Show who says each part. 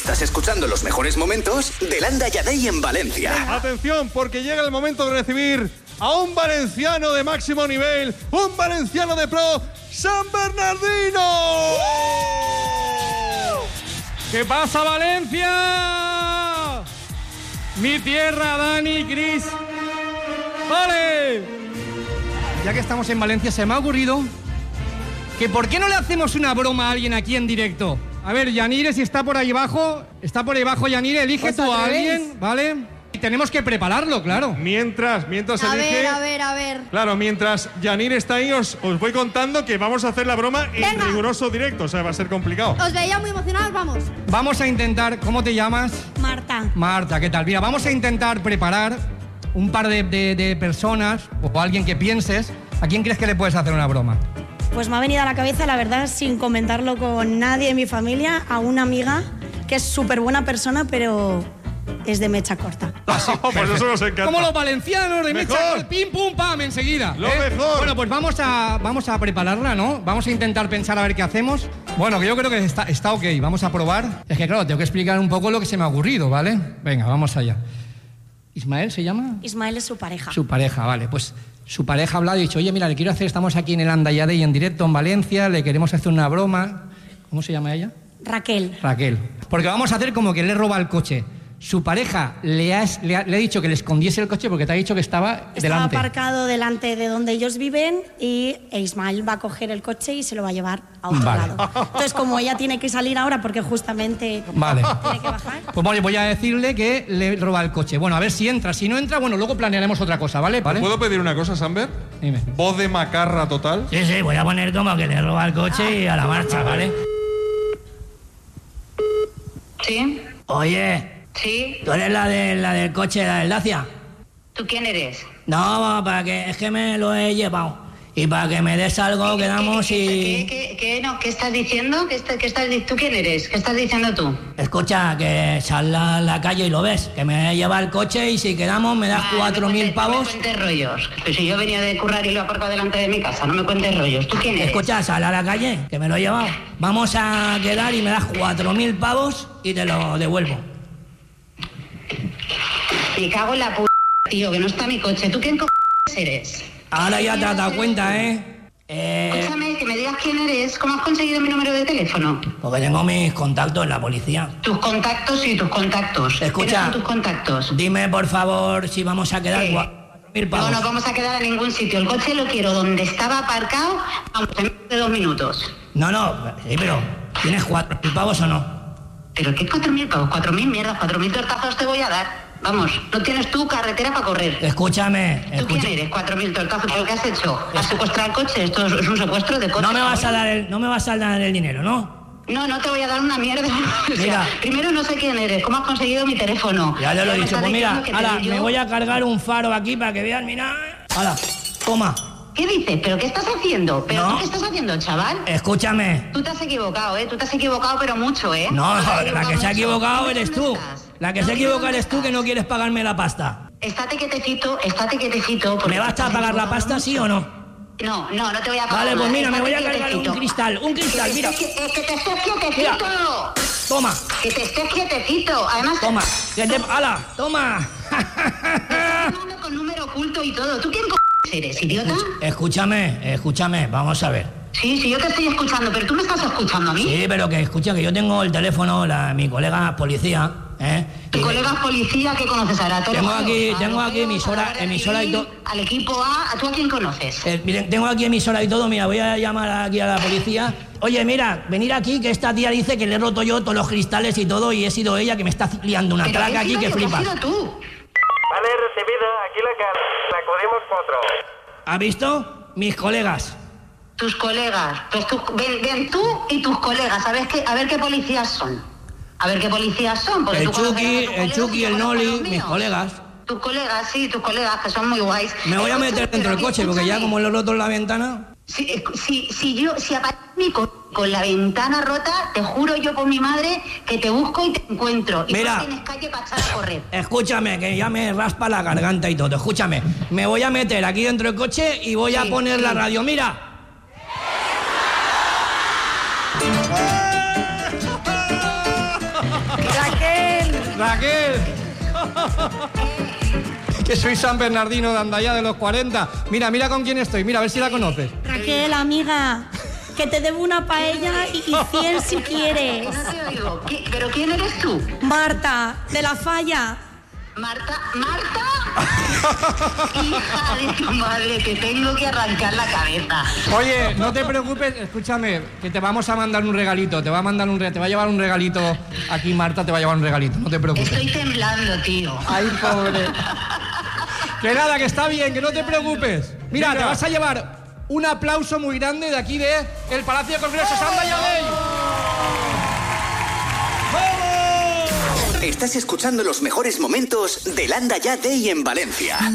Speaker 1: Estás escuchando los mejores momentos de Landa y Adey en Valencia.
Speaker 2: Atención, porque llega el momento de recibir a un valenciano de máximo nivel, un valenciano de pro, San Bernardino.
Speaker 3: ¿Qué pasa, Valencia? Mi tierra, Dani, Cris. ¡Vale! Ya que estamos en Valencia, se me ha ocurrido que ¿por qué no le hacemos una broma a alguien aquí en directo? A ver, Yanire, si está por ahí abajo, Yanire, elige
Speaker 4: Pues
Speaker 3: tú a alguien, ¿vale? Y tenemos que prepararlo, claro.
Speaker 2: Mientras elige...
Speaker 4: A ver.
Speaker 2: Claro, mientras Yanire está ahí, os voy contando que vamos a hacer la broma en riguroso directo, o sea, va a ser complicado.
Speaker 4: Os veía muy emocionados, vamos.
Speaker 3: Vamos a intentar, ¿cómo te llamas?
Speaker 4: Marta.
Speaker 3: Marta, ¿qué tal? Mira, vamos a intentar preparar un par de personas o alguien que pienses. ¿A quién crees que le puedes hacer una broma?
Speaker 5: Pues me ha venido a la cabeza, la verdad, sin comentarlo con nadie de mi familia, a una amiga que es súper buena persona, pero es de mecha corta.
Speaker 2: Pues eso nos encanta.
Speaker 3: Como los valencianos de
Speaker 2: Mejor.
Speaker 3: mecha, pim, pum, pam, enseguida.
Speaker 2: Lo mejor.
Speaker 3: Bueno, pues vamos a prepararla, ¿no? Vamos a intentar pensar a ver qué hacemos. Bueno, que yo creo que está ok, vamos a probar. Es que claro, tengo que explicar un poco lo que se me ha ocurrido, ¿vale? Venga, vamos allá. ¿Ismael se llama?
Speaker 5: Ismael es su pareja.
Speaker 3: Su pareja, vale, pues su pareja ha hablado y ha dicho, oye, mira, estamos aquí en el Landa y Adey en directo en Valencia, le queremos hacer una broma. ¿Cómo se llama ella?
Speaker 5: Raquel.
Speaker 3: Raquel. Porque vamos a hacer como que le roba el coche. Su pareja le ha dicho que le escondiese el coche porque te ha dicho que estaba delante.
Speaker 5: Aparcado delante de donde ellos viven y Ismael va a coger el coche y se lo va a llevar a otro lado. Entonces, como ella tiene que salir ahora porque justamente
Speaker 3: vale.
Speaker 5: tiene que bajar.
Speaker 3: Pues vale, voy a decirle que le roba el coche. Bueno, a ver si entra. Si no entra, bueno, luego planearemos otra cosa, ¿vale?
Speaker 2: ¿Puedo pedir una cosa, Samber?
Speaker 3: Dime.
Speaker 2: Voz de macarra total.
Speaker 6: Sí, voy a poner como que le roba el coche y a la marcha, ¿vale?
Speaker 7: ¿Sí?
Speaker 6: Oye,
Speaker 7: ¿Sí?
Speaker 6: ¿tú eres la del coche, la del Dacia?
Speaker 7: ¿Tú quién eres?
Speaker 6: No, es que me lo he llevado. Y para que me des algo, quedamos y...
Speaker 7: ¿Qué estás diciendo? ¿Tú quién eres? ¿Qué estás diciendo tú?
Speaker 6: Escucha, que sal a la calle y lo ves, que me lleva el coche y si quedamos me das 4.000 pavos.
Speaker 7: No me cuentes rollos. Pues si yo venía de currar y lo he aparcado delante de mi casa, no me cuentes rollos. ¿Tú quién eres?
Speaker 6: Escucha, sal a la calle, que me lo he llevado. Vamos a quedar y me das 4.000 pavos y te lo devuelvo.
Speaker 7: Me cago en la tío, que no está mi coche. ¿Tú quién eres?
Speaker 6: Ahora ya te has dado cuenta, ¿eh?
Speaker 7: Escúchame, que me digas quién eres. ¿Cómo has conseguido mi número de teléfono?
Speaker 6: Porque tengo mis contactos en la policía.
Speaker 7: Tus contactos y tus contactos.
Speaker 6: Escucha,
Speaker 7: ¿Quiénes son tus contactos?
Speaker 6: Dime, por favor, si vamos a quedar 4.000 pavos.
Speaker 7: No vamos a quedar en ningún sitio. El coche lo quiero donde estaba aparcado, vamos, en menos de 2 minutos.
Speaker 6: No, sí, pero ¿tienes 4.000 pavos o no?
Speaker 7: ¿Pero qué 4.000 pavos? 4.000 mierdas, 4.000 tortazos te voy a dar. Vamos, no tienes tú carretera para correr.
Speaker 6: Escúchame.
Speaker 7: ¿Tú quién eres? 4.000 tortazos. ¿Pero qué has hecho? ¿Has secuestrado el coche? ¿Esto es un secuestro de coche?
Speaker 6: No me vas a dar el dinero, ¿no?
Speaker 7: No te voy a dar una mierda. O sea,
Speaker 6: Mira.
Speaker 7: primero no sé quién eres, cómo has conseguido mi teléfono.
Speaker 6: Ya te lo he
Speaker 7: Me
Speaker 6: dicho.
Speaker 7: estás
Speaker 6: Pues mira,
Speaker 7: diciendo que
Speaker 6: ahora
Speaker 7: te-
Speaker 6: me voy a cargar un faro aquí para que vean, mira. Ahora, toma.
Speaker 7: ¿Qué dices? ¿Pero qué estás haciendo? ¿Pero
Speaker 6: No.
Speaker 7: tú qué estás haciendo, chaval?
Speaker 6: Escúchame.
Speaker 7: Tú te has equivocado, ¿eh? Tú te has equivocado, pero mucho, ¿eh?
Speaker 6: No,
Speaker 7: Te has
Speaker 6: la que se ha
Speaker 7: mucho.
Speaker 6: equivocado eres tú.
Speaker 7: ¿Dónde estás?
Speaker 6: La que
Speaker 7: No,
Speaker 6: se ha equivocado
Speaker 7: ¿dónde
Speaker 6: eres tú que
Speaker 7: estás?
Speaker 6: no quieres pagarme la pasta.
Speaker 7: Estate quietecito. porque
Speaker 6: ¿Me vas a
Speaker 7: te has
Speaker 6: pagar la
Speaker 7: equivocado
Speaker 6: pasta, sí o no?
Speaker 7: No te voy a pagar.
Speaker 6: Vale, pues
Speaker 7: nada.
Speaker 6: mira, me voy a
Speaker 7: Estate
Speaker 6: cargar un
Speaker 7: quietecito.
Speaker 6: cristal, mira.
Speaker 7: Es que te estés quietecito.
Speaker 6: Toma,
Speaker 7: Que te estés quietecito. Además,
Speaker 6: toma. ¡Hala, toma!
Speaker 7: estás hablando con número oculto y todo. ¿Tú quién eres, idiota?
Speaker 6: Escúchame, vamos a ver.
Speaker 7: Sí, yo te estoy escuchando, pero tú me estás escuchando a mí.
Speaker 6: Sí, pero que escucha, que yo tengo el teléfono, mi colega policía, ¿eh?
Speaker 7: Tu colega policía, ¿qué conoces ahora?
Speaker 6: Tengo aquí emisora y todo.
Speaker 7: Al equipo A, ¿tú a quién conoces?
Speaker 6: Miren, tengo aquí emisora y todo, mira, voy a llamar aquí a la policía. Oye, mira, venir aquí, que esta tía dice que le he roto yo todos los cristales y todo, y he sido ella que me está liando una
Speaker 7: Pero
Speaker 6: traca aquí que flipa.
Speaker 7: has sido tú.
Speaker 8: Vale, recibida. Aquí la acudimos 4.
Speaker 6: ¿Has visto? Mis colegas.
Speaker 7: Tus colegas. Pues ven tú y tus colegas. A ver qué policías son. Porque
Speaker 6: El
Speaker 7: tú conoces a
Speaker 6: Chucky,
Speaker 7: tus
Speaker 6: el
Speaker 7: colegas
Speaker 6: Chucky,
Speaker 7: y yo
Speaker 6: el
Speaker 7: conozco a
Speaker 6: Noli,
Speaker 7: los
Speaker 6: mis
Speaker 7: míos.
Speaker 6: colegas.
Speaker 7: Tus colegas, que son muy guays.
Speaker 6: Me voy a meter dentro del coche, porque ya como lo he roto en la ventana...
Speaker 7: Si aparece mi con la ventana rota, te juro yo por mi madre que te busco y te encuentro. Y
Speaker 6: Mira.
Speaker 7: no tienes calle para echar a correr.
Speaker 6: Escúchame, que ya me raspa la garganta y todo. Escúchame, me voy a meter aquí dentro del coche y voy a poner la radio. Mira.
Speaker 3: Raquel. Que soy San Bernardino de Andaya de los 40. Mira con quién estoy. Mira, a ver si la conoces.
Speaker 5: Raquel, amiga, que te debo una paella y 100 si quieres.
Speaker 7: No te oigo. ¿Pero quién eres tú?
Speaker 5: Marta, de La Falla.
Speaker 7: ¿Marta? Hija de tu madre, te tengo que arrancar la cabeza.
Speaker 3: Oye, no te preocupes, escúchame, que te vamos a mandar un regalito. Te va a llevar un regalito aquí, Marta, te va a llevar un regalito, no te preocupes.
Speaker 7: Estoy temblando, tío.
Speaker 3: Ay, pobre. Que nada, que está bien, que no te preocupes. Mira, te vas a llevar un aplauso muy grande de aquí de el Palacio de Congresos Anda Yadei.
Speaker 1: Estás escuchando los mejores momentos del Anda Ya Day en Valencia.